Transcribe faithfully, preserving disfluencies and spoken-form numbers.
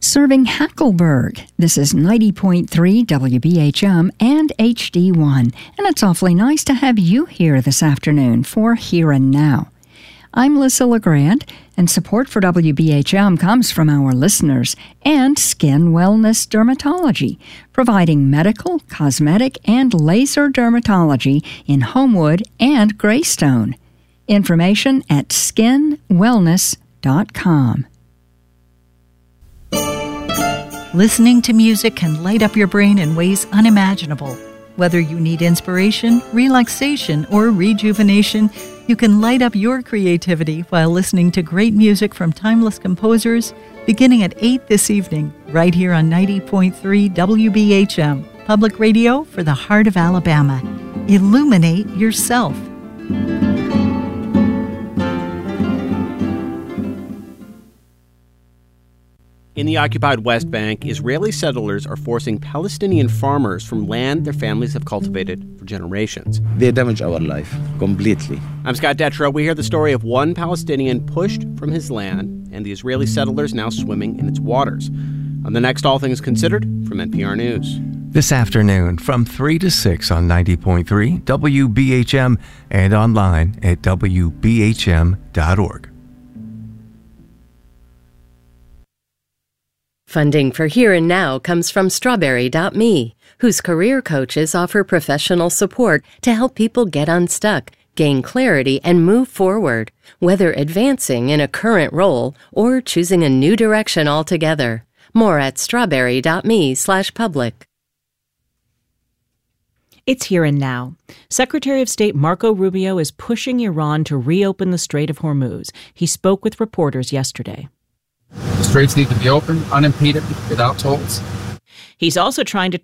serving Hackleburg. This is ninety point three W B H M and H D one, and it's awfully nice to have you here this afternoon for Here and Now. I'm Lissa LeGrand, and support for W B H M comes from our listeners and Skin Wellness Dermatology, providing medical, cosmetic, and laser dermatology in Homewood and Greystone. Information at skin wellness dot com. Listening to music can light up your brain in ways unimaginable. Whether you need inspiration, relaxation, or rejuvenation, you can light up your creativity while listening to great music from timeless composers, beginning at eight this evening, right here on ninety point three W B H M, public radio for the heart of Alabama. Illuminate yourself. In the occupied West Bank, Israeli settlers are forcing Palestinian farmers from land their families have cultivated for generations. They damage our life completely. I'm Scott Detrow. We hear the story of one Palestinian pushed from his land and the Israeli settlers now swimming in its waters. On the next All Things Considered from N P R News. This afternoon from three to six on ninety point three W B H M and online at W B H M dot org. Funding for Here and Now comes from Strawberry dot me, whose career coaches offer professional support to help people get unstuck, gain clarity, and move forward, whether advancing in a current role or choosing a new direction altogether. More at strawberry dot me slash public. It's Here and Now. Secretary of State Marco Rubio is pushing Iran to reopen the Strait of Hormuz. He spoke with reporters yesterday. The straits need to be open, unimpeded, without tolls. He's also trying to